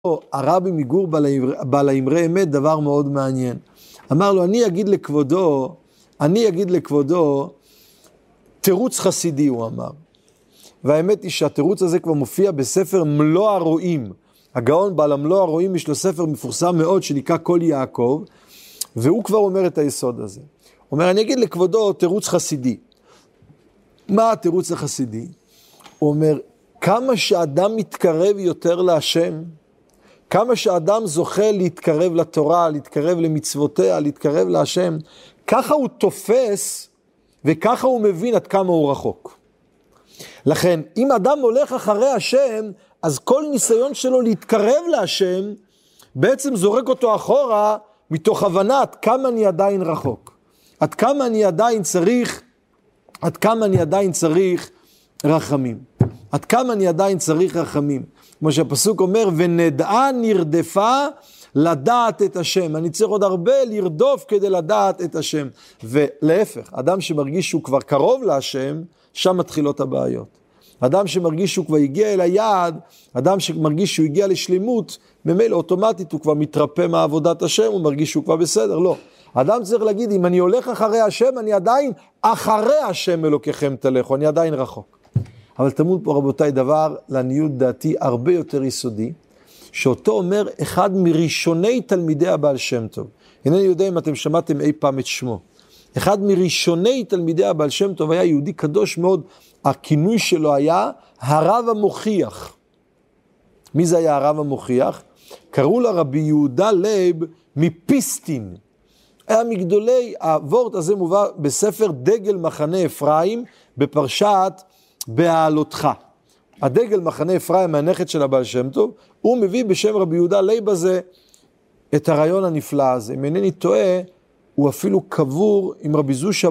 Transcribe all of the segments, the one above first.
הרבי מגור בעל האמרי אמת דבר מאוד מעניין. אמר לו, אני אגיד לכבודו, תירוץ חסידי, הוא אמר. והאמת היא שהתירוץ הזה כבר מופיע בספר מלוא הרועים. הגאון בעל המלוא הרועים יש לו ספר מפורסם מאוד שנקרא כל יעקב, והוא כבר אומר את היסוד הזה. הוא אומר, אני אגיד לכבודו תירוץ חסידי. מה התירוץ החסידי? הוא אומר, כמה שאדם מתקרב יותר להשם, כמה שאדם זוכה להתקרב לתורה, להתקרב למצוותיה, להתקרב להשם, ככה הוא תופס וככה הוא מבין עד כמה הוא רחוק. לכן, אם אדם הולך אחרי השם, אז כל ניסיון שלו להתקרב להשם, בעצם זורק אותו אחורה, מתוך הבנה עד כמה אני עדיין רחוק. עד כמה אני עדיין צריך רחמים. עד כמה אני עדיין צריך רחמים. כמו שהפסוק אומר, ונדעה נרדפה לדעת את השם. אני צריך עוד הרבה לרדוף כדי לדעת את השם. ולהפך, אדם שמרגיש שהוא כבר קרוב להשם, שם מתחילות הבעיות. אדם שמרגיש שהוא כבר הגיע אל היעד, אדם שמרגיש שהוא הגיע לשלימות, ממילא אוטומטית הוא כבר מתרפא מעבודת השם, הוא מרגיש שהוא כבר בסדר. לא. אדם צריך להגיד, אם אני הולך אחרי השם, אני עדיין אחרי השם אלוקיכם תלכו, אני עדיין רחוק. אבל תמוד פה רבותיי דבר, לעניות דעתי, הרבה יותר יסודי, שאותו אומר אחד מראשוני תלמידי הבעל שם טוב. אינני יודע אם אתם שמעתם אי פעם את שמו. אחד מראשוני תלמידי הבעל שם טוב היה יהודי קדוש מאוד, הכינוי שלו היה הרב המוכיח. מי זה היה הרב המוכיח? קראו לה רבי יהודה לייב מפיסטין. היה מגדולי, הוורט הזה מובא בספר דגל מחנה אפרים, בפרשת בהעלותך. הדגל מחנה אפרים, הנכד של הבעל שם טוב, הוא מביא בשם רבי יהודה לייב הזה, את הרעיון הנפלא הזה. אם אינני טועה, הוא אפילו קבור עם רבי זושה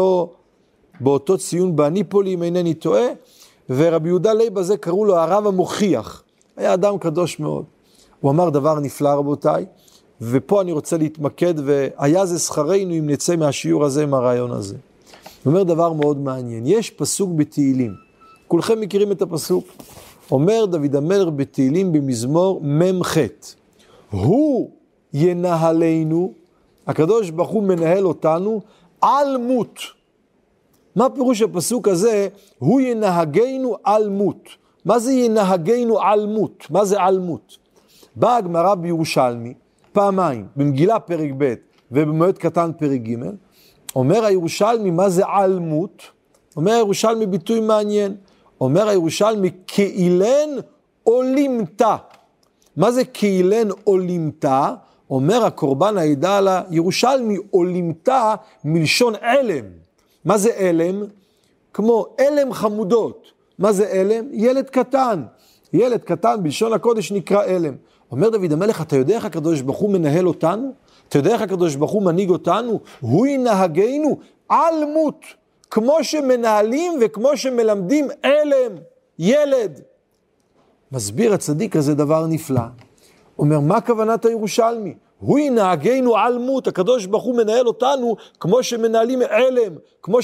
באותו ציון באניפולי, אם אינני טועה, ורבי יהודה לייב הזה קראו לו הרב המוכיח. היה אדם קדוש מאוד. הוא אמר דבר נפלא רבותיי, ופה אני רוצה להתמקד, והיה זה שכרנו אם נצא מהשיעור הזה, מהרעיון הזה. הוא אומר דבר מאוד מעניין. יש פסוק בתהילים. כולכם מכירים את הפסוק. אומר דוד המלך בתהילים במזמור ממ"ח. הוא ינהלנו, הקדוש ברוך הוא מנהל אותנו, על מות. מה פירוש הפסוק הזה? הוא ינהגנו על מות. מה זה ינהגנו על מות? מה זה על מות? באה הגמרא בירושלמי, פעמיים, במגילה פרק ב' ובמועד קטן פרק ג', אומר הירושלמי מה זה על מות? אומר הירושלמי ביטוי מעניין. אומר הירושלמי כאילן או לימתה. מה זה כאילן או לימתה? אומר הקורבן העדה על הירושלמי או לימתה מלשון אלם. מה זה אלם? כמו אלם חמודות. מה זה אלם? ילד קטן. ילד קטן בלשון הקודש נקרא אלם. אומר דוד המלך, אתה יודע איך הקדוש ברוך הוא מנהל אותנו? אתה יודע איך הקדוש ברוך הוא מנהיג אותנו? הוא ינהגנו על מות. כמו שמנהלים וכמו שמלמדים אלם, ילד. מסביר הצדיק הזה דבר נפלא. אומר, מה כוונת הירושלמי? הוא ינהגנו על מות, הקדוש ברוך הוא מנהל אותנו כמו שמנהלים אלם,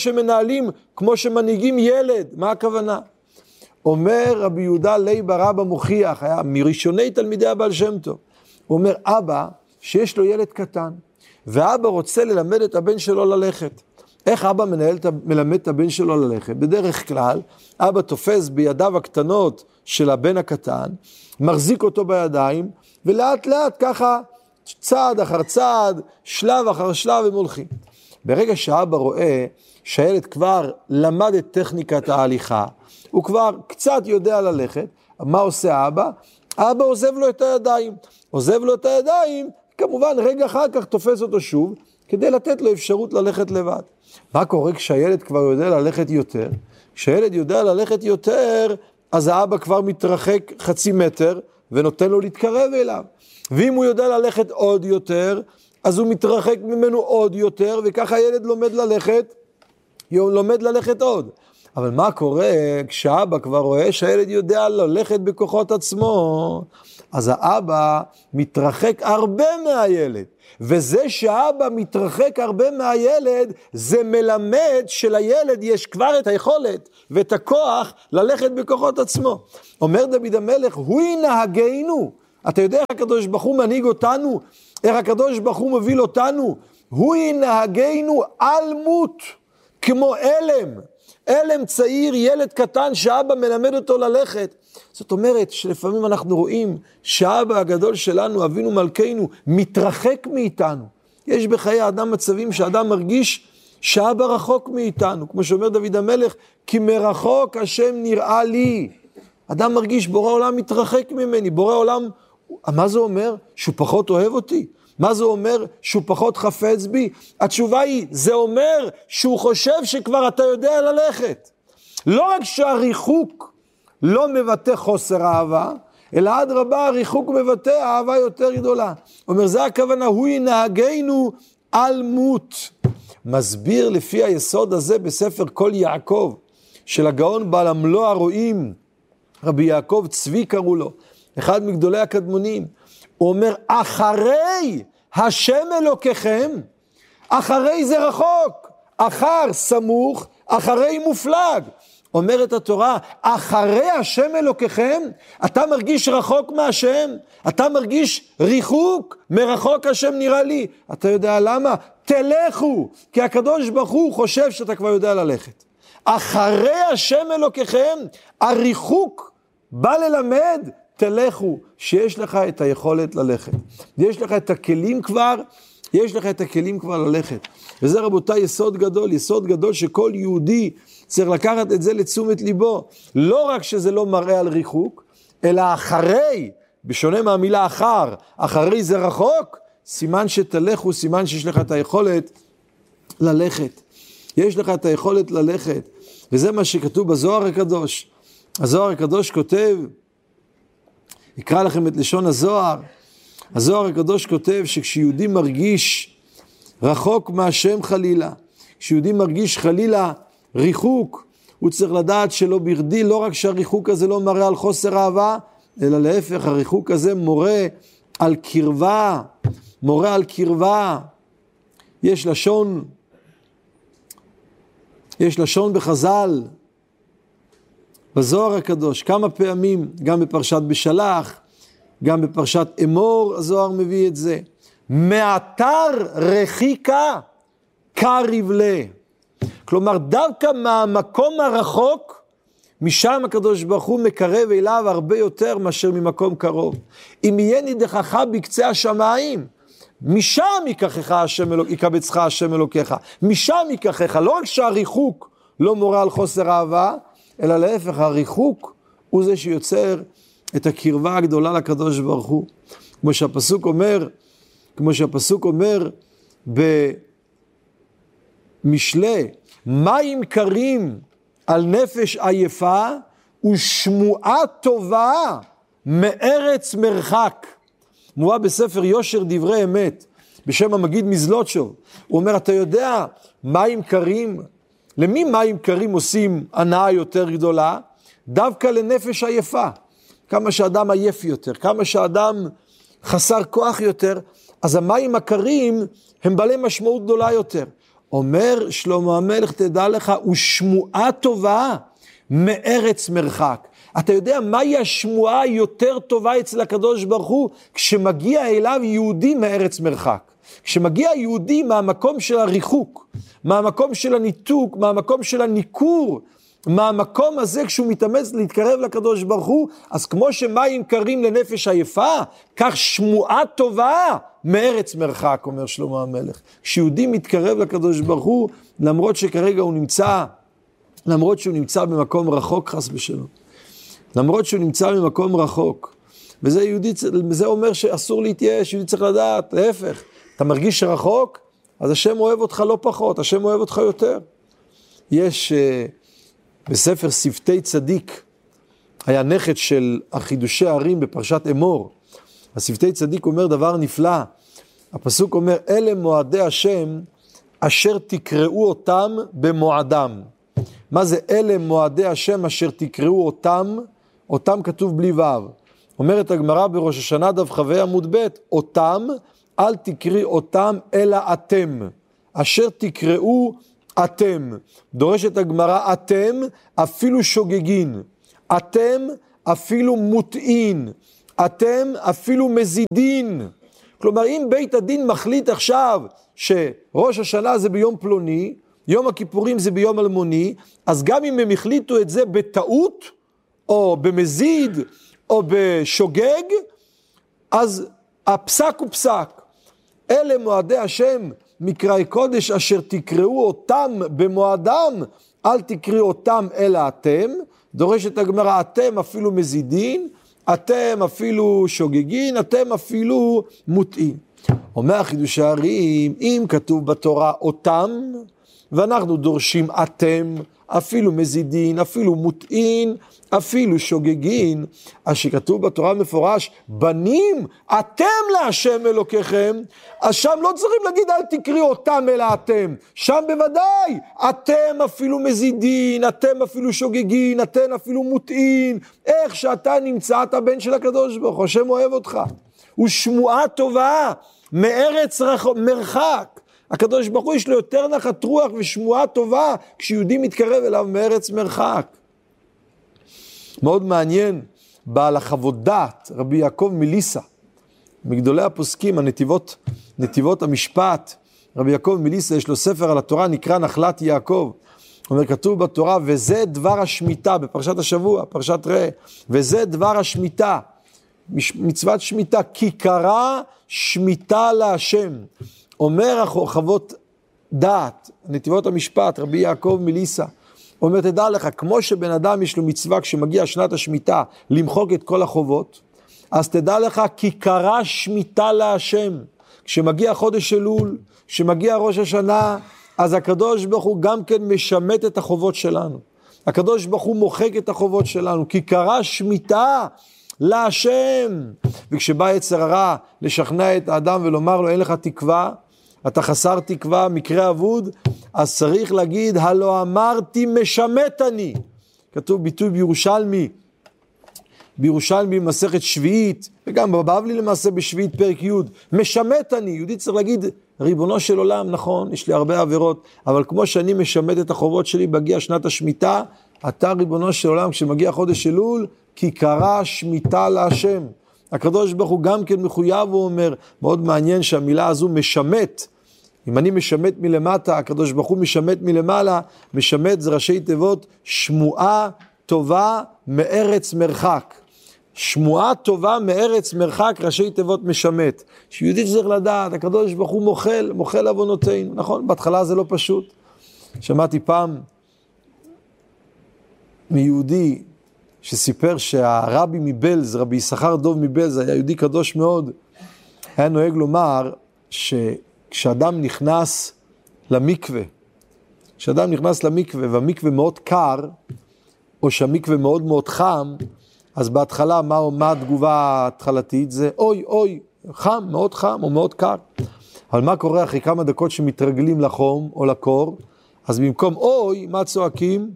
כמו שמנהיגים ילד. מה הכוונה? אומר רבי יהודה לייב הרב המוכיח, היה מראשוני תלמידי הבעל שם טוב. הוא אומר, אבא שיש לו ילד קטן, ואבא רוצה ללמד את הבן שלו ללכת. איך אבא מלמד את הבן שלו ללכת? בדרך כלל, אבא תופס בידיו הקטנות של הבן הקטן, מחזיק אותו בידיים, ולאט לאט ככה, צעד אחר צעד, שלב אחר שלב הם הולכים. ברגע שאבא רואה שהילד כבר למד את טכניקת ההליכה, הוא כבר קצת יודע ללכת, מה עושה אבא? אבא עוזב לו את הידיים, כמובן רגע אחר כך תופס אותו שוב, כדי לתת לו אפשרות ללכת לבד. מה קורה כשהילד כבר יודע ללכת יותר? כשהילד יודע ללכת יותר, אז האבא כבר מתרחק חצי מטר, ונותן לו להתקרב אליו. ואם הוא יודע ללכת עוד יותר, אז הוא מתרחק ממנו עוד יותר, וככה הילד לומד ללכת עוד. אבל מה קורה כשהאבא כבר רואה שהילד יודע ללכת בכוחות עצמו? אז האבא מתרחק הרבה מהילד. וזה שהאבא מתרחק הרבה מהילד, זה מלמד שלילד יש כבר את היכולת ואת הכוח ללכת בכוחות עצמו. אומר דוד המלך, הוא ינהגנו. אתה יודע איך הקדוש ברוך הוא מנהיג אותנו? איך הקדוש ברוך הוא מוביל אותנו? הוא ינהגנו על מות, כמו אלם צעיר, ילד קטן שאבא מלמד אותו ללכת. זאת אומרת שלפעמים אנחנו רואים שהאבא הגדול שלנו, אבינו מלכנו, מתרחק מאיתנו. יש בחיי האדם מצבים שאדם מרגיש שאבא רחוק מאיתנו, כמו שאומר דוד המלך, כי מרחוק השם נראה לי. אדם מרגיש בורא עולם מתרחק ממני, בורא עולם, מה זה אומר? שהוא פחות אוהב אותי? מה זה אומר? שהוא פחות חפץ בי? התשובה היא, זה אומר שהוא חושב שכבר אתה יודע ללכת. לא רק שהריחוק לא מבטא חוסר אהבה, אלא אדרבה, הריחוק מבטא אהבה יותר גדולה. אומר, זה הכוונה, הוא ינהגנו על מות. מסביר לפי היסוד הזה בספר כל יעקב, של הגאון בעל המלוא הרואים, רבי יעקב צבי קראו לו, אחד מגדולי הקדמונים. הוא אומר, אחרי השם אלוקיכם, אחרי זה רחוק, אחר סמוך, אחרי מופלג. אומרת התורה, אחרי השם אלוקיכם, אתה מרגיש רחוק מהשם, אתה מרגיש ריחוק, מרחוק השם נראה לי. אתה יודע למה? תלכו, כי הקדוש ברוך הוא חושב שאתה כבר יודע ללכת. אחרי השם אלוקיכם, הריחוק בא ללמד, תלכו, שיש לך את היכולת ללכת. יש לך את הכלים כבר, יש לך את הכלים כבר ללכת. וזה רבותיי יסוד גדול שכל יהודי צריך לקחת את זה לתשומת ליבו. לא רק שזה לא מראה על ריחוק, אלא אחרי, בשונה מהמילה אחרי זה רחוק, סימן שתלכו, סימן שיש לך את היכולת ללכת. יש לך את היכולת ללכת. וזה מה שכתוב בזוהר הקדוש. הזוהר הקדוש כותב, יקרא לכם את לשון הזוהר, הזוהר הקדוש כותב שכשיהודי מרגיש רחוק מהשם חלילה, כשיהודי מרגיש חלילה ריחוק, הוא צריך לדעת שלא ברדי, לא רק שהריחוק הזה לא מראה על חוסר אהבה, אלא להפך, הריחוק הזה מורה על קרבה, מורה על קרבה. יש לשון בחז"ל, בזוהר הקדוש, כמה פעמים, גם בפרשת בשלח, גם בפרשת אמור, הזוהר מביא את זה. מאתר רחיקה קריב לה. כלומר, דווקא מהמקום הרחוק, משם הקדוש ברוך הוא מקרב אליו הרבה יותר מאשר ממקום קרוב. אם יהיה נידחך בקצה השמיים, משם יקבצך השם אלוקיך. משם ייקחך, לא רק שהריחוק לא מורה על חוסר אהבה, אלא להפך, הריחוק הוא זה שיוצר את הקרבה הגדולה לקדוש ברוך הוא. כמו שהפסוק אומר במשלי, מים קרים על נפש עייפה ושמועה טובה מארץ מרחק. מובא בספר יושר דברי אמת, בשם המגיד מזלוטשוב. הוא אומר, אתה יודע, מים קרים, למי מים קרים עושים הנאה יותר גדולה? דווקא לנפש עייפה. כמה שאדם עייף יותר, כמה שאדם חסר כוח יותר, אז המים הקרים הם בעלי משמעות גדולה יותר. אומר שלמה המלך, תדע לך, ושמועה טובה מארץ מרחק. אתה יודע מהי השמועה היותר טובה אצל הקדוש ברוך הוא? כשמגיע אליו יהודי מארץ מרחק. כשמגיע יהודי מהמקום של הריחוק, מהמקום של הניתוק, מהמקום של הניכור, מהמקום הזה כשהוא מתאמץ להתקרב לקדוש ברוך הוא, אז כמו שמים קרים לנפש עייפה, כך שמועה טובה מארץ מרחק, אומר שלמה המלך. כשיהודי מתקרב לקדוש ברוך הוא, למרות שכרגע הוא נמצא, למרות שהוא נמצא במקום רחוק חס ושלום, למרות שהוא נמצא במקום רחוק, וזה אומר שאסור להתייאש, יהודי צריך לדעת, להפך, אתה מרגיש שרחוק, אז השם אוהב אותך לא פחות, השם אוהב אותך יותר. יש בספר שפתי צדיק, היה נכד של החידושי הערים בפרשת אמור. השפתי צדיק אומר דבר נפלא, הפסוק אומר, אלה מועדי השם אשר תקראו אותם במועדם. מה זה אלה מועדי השם אשר תקראו אותם? אותם כתוב בלי ו'. אומרת הגמרא בראש השנה דף ח' עמוד ב', אותם, אל תקראי אותם אלא אתם, אשר תקראו אתם. דורשת הגמרא, אתם אפילו שוגגין, אתם אפילו מוטעין, אתם אפילו מזידין. כלומר, אם בית הדין מחליט עכשיו שראש השנה זה ביום פלוני, יום הכיפורים זה ביום אלמוני, אז גם אם הם החליטו את זה בטעות, או במזיד, או בשוגג, אז הפסק הוא פסק. אלה מועדי השם מקראי קודש אשר תקראו אותם במועדם, אל תקראו אותם אלא אתם. דורשת הגמרא, אתם אפילו מזידין, אתם אפילו שוגגין, אתם אפילו מוטעים. אומר חידוש הערים, אם כתוב בתורה אותם, ואנחנו דורשים אתם, אפילו מזידין, אפילו מוטעין, אפילו שוגגין, אז שכתוב בתורה מפורש, בנים, אתם להשם אלוקיכם, אז שם לא צריכים להגיד אל תקראו אותם אלא אתם, שם בוודאי, אתם אפילו מזידין, אתם אפילו שוגגין, אתם אפילו מוטעין, איך שאתה נמצא, אתה בן של הקדוש ברוך הוא, השם אוהב אותך, הוא שמועה טובה, מארץ מרחק, הקדוש ברוך הוא יש לו יותר נחת רוח ושמועה טובה, כשיהודי מתקרב אליו מארץ מרחק. מאוד מעניין, בעל החוות דעת, רבי יעקב מליסה, מגדולי הפוסקים, נתיבות המשפט, רבי יעקב מליסה, יש לו ספר על התורה, נקרא נחלת יעקב, אומר, כתוב בתורה, וזה דבר השמיטה, בפרשת השבוע, פרשת ראה, וזה דבר השמיטה, מצוות שמיטה, כי קרא שמיטה להשם, אומר החוות דעת, נתיבות המשפט, רבי יעקב מליסה, אומר, תדע לך, כמו שבן אדם יש לו מצווה כשמגיע שנת השמיטה, למחוק את כל החובות, אז תדע לך, כי קרא שמיטה להשם, כשמגיע חודש אלול, כשמגיע ראש השנה, אז הקדוש ברוך הוא גם כן משמט את החובות שלנו, הקדוש ברוך הוא מוחק את החובות שלנו, כי קרא שמיטה להשם, וכשבא יצר הרע לשכנע את האדם ולומר לו, אין לך תקווה, אתה חסר תקווה, מקרה אבוד, אז צריך להגיד, הלא אמרתי משמט אני. כתוב ביטוי בירושלמי מסכת שביעית, וגם בבבלי למעשה בשביעית פרק י', משמט אני. יהודי צריך להגיד, ריבונו של עולם, נכון, יש לי הרבה עבירות, אבל כמו שאני משמט את החובות שלי, בגיע שנת השמיטה, אתה ריבונו של עולם, כשמגיע חודש אלול, כי קרא שמיטה להשם. הקדוש ברוך הוא גם כן מחויב, הוא אומר, מאוד מעניין שהמילה הזו משמט, אם אני משמט מלמטה, הקדוש ברוך הוא משמט מלמעלה, משמט זה ראשי תיבות, שמועה טובה מארץ מרחק. שמועה טובה מארץ מרחק, ראשי תיבות משמט. שיהודי צריך לדעת, הקדוש ברוך הוא מוחל עוונותינו, נכון? בהתחלה זה לא פשוט. שמעתי פעם מיהודי, שסיפר שהרבי מבלז, רבי יששכר דוב מבלז, היה יהודי קדוש מאוד, היה נוהג לומר שכשאדם נכנס למקווה, והמקווה מאוד קר, או שהמקווה מאוד מאוד חם, אז בהתחלה מה התגובה ההתחלתית? זה אוי, חם, מאוד חם או מאוד קר. אבל מה קורה אחרי כמה דקות שמתרגלים לחום או לקור? אז במקום אוי, מה צועקים?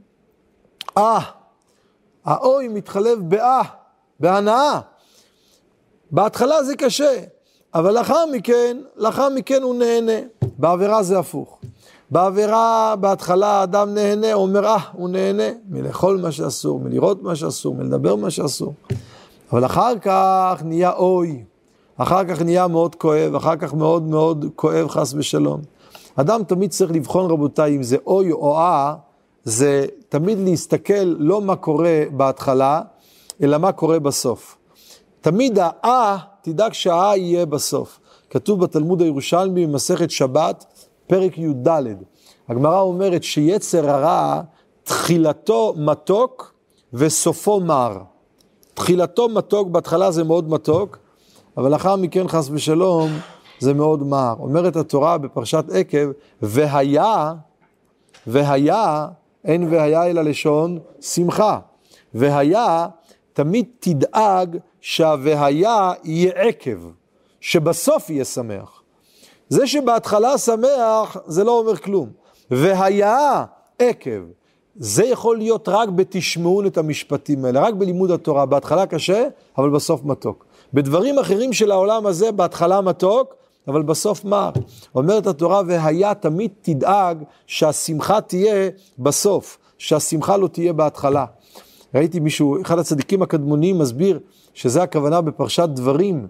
האוי מתחלף בהנאה. בהתחלה זה קשה, אבל לאחר מכן הוא נהנה. בעבירה זה הפוך. בעבירה, בהתחלה האדם נהנה, הוא אומר, הוא נהנה מלאכול מה שאסור, מלראות מה שאסור, מלדבר מה שאסור. אבל אחר כך נהיה אוי, אחר כך נהיה מאוד כואב, אחר כך מאוד מאוד כואב חס ושלום. אדם תמיד צריך לבחון, רבותיי, אם זה אוי או זה תמיד להסתכל לא מה קורה בהתחלה, אלא מה קורה בסוף. תמיד תדאג יהיה בסוף. כתוב בתלמוד הירושלמי במסכת שבת, פרק י"ד. הגמרא אומרת שיצר הרע, תחילתו מתוק וסופו מר. תחילתו מתוק, בהתחלה זה מאוד מתוק, אבל לאחר מכן חס ושלום זה מאוד מר. אומרת התורה בפרשת עקב, והיה, אין והיה אלא לשון שמחה. והיה, תמיד תדאג שהווהיה יהיה עקב, שבסוף יהיה שמח. זה שבהתחלה שמח, זה לא אומר כלום. והיה עקב, זה יכול להיות רק בתשמעון את המשפטים האלה, רק בלימוד התורה. בהתחלה קשה, אבל בסוף מתוק. בדברים אחרים של העולם הזה, בהתחלה מתוק, אבל בסוף מר. אומרת התורה, והיה תמיד תדאג שהשמחה תהיה בסוף, שהשמחה לא תהיה בהתחלה. ראיתי מישהו, אחד הצדיקים הקדמוניים מסביר שזה הכוונה בפרשת דברים.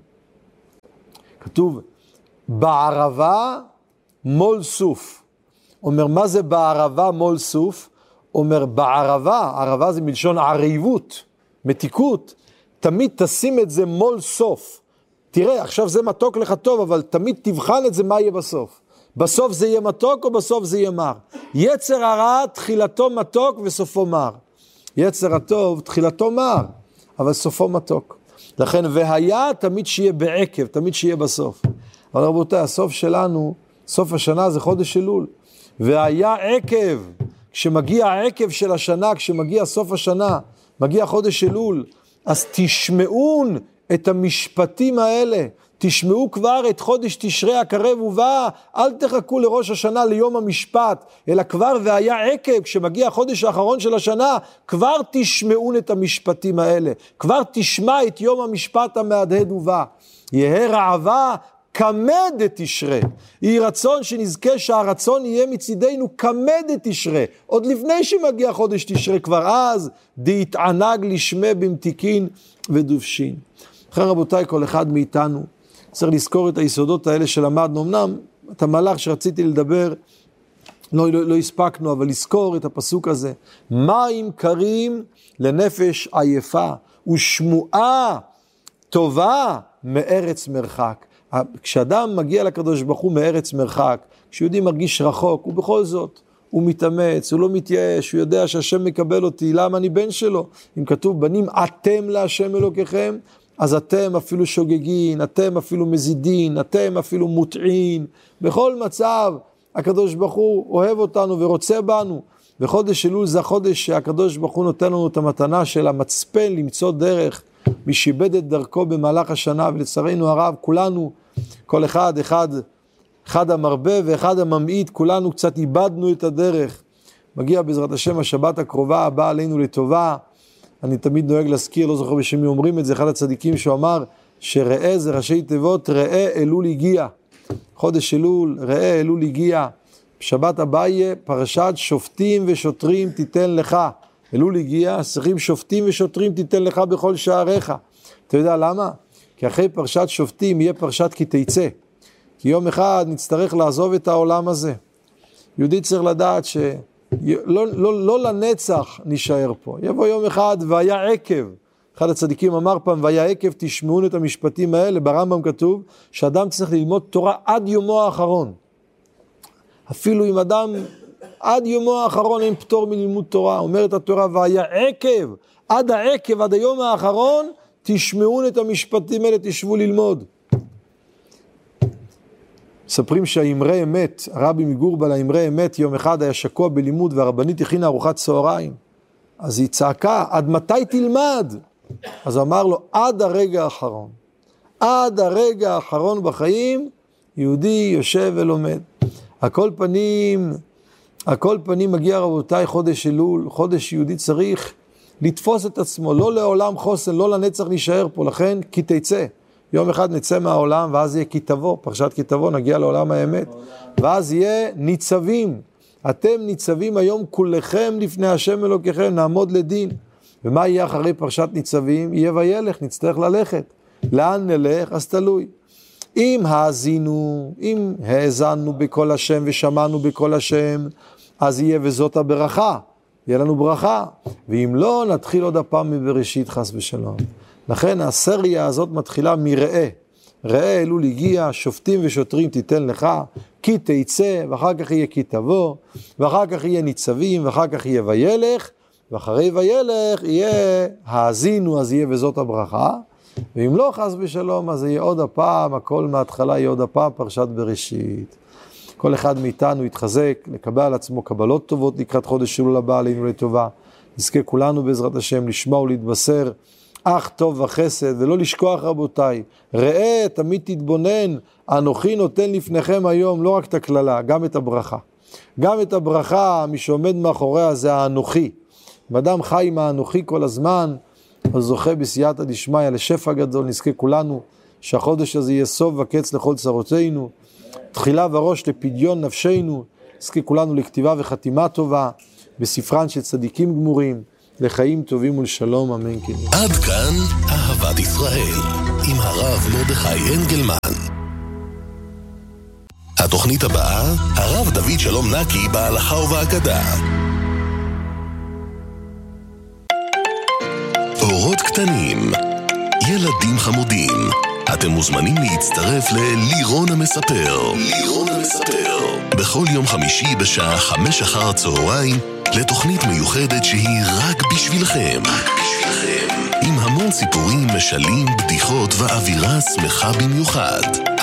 כתוב, בערבה מול סוף. אומר, מה זה בערבה מול סוף? אומר, בערבה, ערבה זה מלשון עריבות, מתיקות, תמיד תשים את זה מול סוף. תראה, עכשיו זה מתוק לך טוב, אבל תמיד תבחן את זה מה יהיה בסוף. בסוף זה יהיה מתוק או בסוף זה יהיה מר. יצר הרע תחילתו מתוק וסופו מר. יצר הטוב תחילתו מר, אבל סופו מתוק. לכן והיה תמיד שיהיה בעקב, תמיד שיהיה בסוף. אבל רבותיי, הסוף שלנו, סוף השנה זה חודש אלול. והיה עקב, כשמגיע העקב של השנה, כשמגיע סוף השנה, מגיע חודש אלול, אז תשמעון את המשפטים האלה, תשמעו כבר את חודש תשרי הקרב ובא, אל תחכו לראש השנה ליום המשפט, אלא כבר והיה עקב, כשמגיע החודש האחרון של השנה, כבר תשמעון את המשפטים האלה, כבר תשמע את יום המשפט המהדהד ובא, יהא רעבה כמד את תשרה, יהי רצון שנזכה שהרצון יהיה מצידנו כמד את תשרה, עוד לפני שמגיע חודש תשרה, כבר אז דהתענג לשמה במתיקין ודובשין. אחרי רבותיי, כל אחד מאיתנו צריך לזכור את היסודות האלה שלמדנו, אמנם את המהלך שרציתי לדבר לא הספקנו, אבל לזכור את הפסוק הזה, מים קרים לנפש עייפה ושמועה טובה מארץ מרחק. כשאדם מגיע לקדוש ברוך הוא מארץ מרחק, כשיהודי מרגיש רחוק, הוא בכל זאת, הוא מתאמץ, הוא לא מתייאש, הוא יודע שהשם מקבל אותי, למה אני בן שלו? אם כתוב בנים אתם להשם אלוקיכם, אז אתם אפילו שוגגין, אתם אפילו מזידין, אתם אפילו מוטעין, בכל מצב הקדוש ברוך הוא אוהב אותנו ורוצה בנו, וחודש אלול זה החודש שהקדוש ברוך הוא נותן לנו את המתנה של המצפן למצוא דרך, מי שאיבד את דרכו במהלך השנה, ולצערנו הרב כולנו, כל אחד המרבה ואחד הממעיט, כולנו קצת איבדנו את הדרך. מגיע בעזרת השם השבת הקרובה הבאה עלינו לטובה. אני תמיד נוהג להזכיר, לא זוכר בשמי אומרים את זה, אחד הצדיקים שהוא אמר שראה זה ראשי תיבות, ראה אלול הגיע. חודש אלול, ראה אלול הגיע. בשבת הבאה יהיה פרשת שופטים ושוטרים תיתן לך. אלול הגיע, צריכים שופטים ושוטרים תיתן לך בכל שעריך. אתה יודע למה? כי אחרי פרשת שופטים יהיה פרשת כי תצא. כי יום אחד נצטרך לעזוב את העולם הזה. יהודי צריך לדעת לא לנצח נשאר פה. יבוא יום אחד והיה עקב. אחד הצדיקים אמר פעם, והיה עקב תשמעון את המשפטים האלה. ברמב"ם כתוב שאדם צריך ללמוד תורה עד יומו האחרון. אפילו אם אדם עד יומו האחרון אין פטור מלימוד תורה. אומרת התורה, והיה עקב, עד העקב, עד היום האחרון, תשמעון את המשפטים האלה, תשבו ללמוד. מספרים שהאמרי אמת, הרבי מגורבל, האמרי אמת, יום אחד היה שקוע בלימוד, והרבנית הכינה ארוחת צהריים. אז היא צעקה, עד מתי תלמד? אז אמר לו, עד הרגע האחרון. עד הרגע האחרון בחיים, יהודי יושב ולומד. הכל פנים מגיע רבותיי חודש אלול, חודש יהודי צריך לתפוס את עצמו, לא לעולם חוסן, לא לנצח להישאר פה, לכן כי תצא. יום אחד נצא מהעולם, ואז יהיה כי תבוא, פרשת כי תבוא, נגיע לעולם האמת, ואז יהיה ניצבים. אתם ניצבים היום כולכם לפני השם אלוקיכם, נעמוד לדין. ומה יהיה אחרי פרשת ניצבים? יהיה וילך, נצטרך ללכת. לאן נלך? אז תלוי. אם האזנו בכל השם ושמענו בכל השם, אז יהיה וזאת הברכה, יהיה לנו ברכה. ואם לא, נתחיל עוד הפעם מבראשית חס ושלום. לכן הסריה הזאת מתחילה מראה. ראה אלול הגיע, שופטים ושוטרים תיתן לך, כי תצא, ואחר כך יהיה כי תבוא, ואחר כך יהיה ניצבים, ואחר כך יהיה וילך, ואחרי וילך יהיה האזינו, אז יהיה וזאת הברכה. ואם לא חס ושלום, אז יהיה עוד הפעם, הכל מההתחלה יהיה עוד הפעם פרשת בראשית. כל אחד מאיתנו יתחזק, לקבל על עצמו קבלות טובות לקראת חודש אלול הבא עלינו לטובה. נזכה כולנו בעזרת השם לשמוע ולהתבשר אך טוב וחסד, ולא לשכוח רבותיי, ראה, תמיד תתבונן, אנוכי נותן לפניכם היום, לא רק את הכללה, גם את הברכה. גם את הברכה, מי שעומד מאחוריה זה האנוכי. אם אדם חי עם האנוכי כל הזמן, אז זוכה בסייעתא דשמיא לשפע גדול. נזכה כולנו שהחודש הזה יהיה סוף וקץ לכל צרותינו, תחילה וראש לפדיון נפשנו. נזכה כולנו לכתיבה וחתימה טובה בספרן של צדיקים גמורים. לחיים טובים ולשלום, אמן כן. עד כאן אהבת ישראל, עם הרב מרדכי אנגלמן. התוכנית הבאה, הרב דוד שלום נקי בהלכה ובהגדה. אורות קטנים, ילדים חמודים, אתם מוזמנים להצטרף ללירון המספר. לירון המספר. בכל יום חמישי בשעה 5 אחר הצהריים, לתוכנית מיוחדת שהיא רק בשבילכם. רק בשבילכם. עם המון סיפורים, משלים, בדיחות ואווירה שמחה במיוחד.